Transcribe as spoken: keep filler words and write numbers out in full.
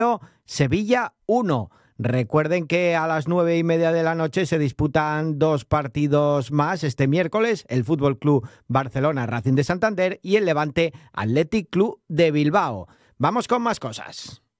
Sevilla uno. Recuerden que a las nueve y media de la noche se disputan dos partidos más este miércoles, el Fútbol Club Barcelona Racing de Santander y el Levante Athletic Club de Bilbao. Vamos con más cosas.